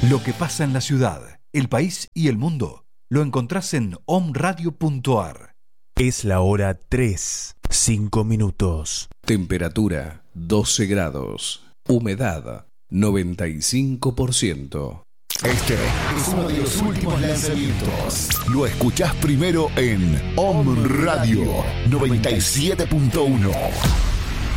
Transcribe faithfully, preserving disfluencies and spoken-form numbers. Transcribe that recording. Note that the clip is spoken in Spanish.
Lo que pasa en la ciudad, el país y el mundo lo encontrás en omradio punto ar. Es la hora tres, cinco minutos. Temperatura doce grados. Humedad noventa y cinco por ciento. Este es uno de los últimos lanzamientos. Lo escuchás primero en Om Radio noventa y siete punto uno.